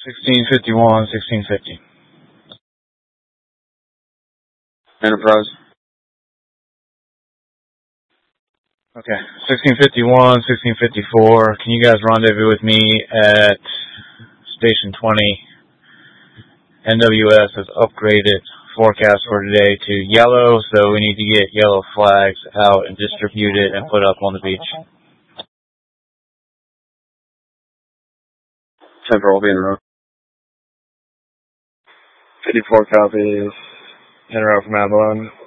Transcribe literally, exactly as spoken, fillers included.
sixteen fifty-one, sixteen fifty. Enterprise. Okay, sixteen fifty-one, sixteen fifty-four. Can you guys rendezvous with me at Station twenty? N W S has upgraded forecast for today to yellow, so we need to get yellow flags out and distributed and put up on the beach. Temporal being road. fifty-four copies. En route from Avalon.